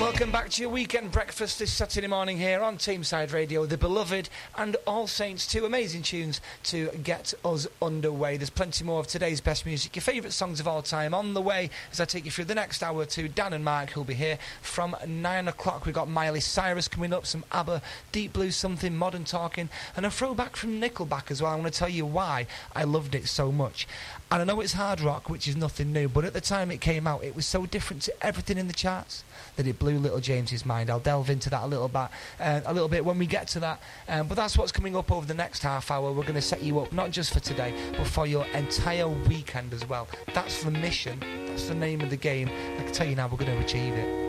Welcome back to your weekend breakfast this Saturday morning here on Teamside Radio, The Beloved and All Saints, two amazing tunes to get us underway. There's plenty more of today's best music, your favourite songs of all time, on the way as I take you through the next hour or two. Dan and Mark, who'll be here from 9 o'clock. We've got Miley Cyrus coming up, some ABBA, Deep Blue Something, Modern Talking, and a throwback from Nickelback as well. I'm going to tell you why I loved it so much. And I know it's hard rock, which is nothing new, but at the time it came out, it was so different to everything in the charts that it blew little James's mind. I'll delve into that a little bit when we get to that. But that's what's coming up over the next half hour. We're going to set you up not just for today, but for your entire weekend as well. That's the mission. That's the name of the game. I can tell you now, we're going to achieve it.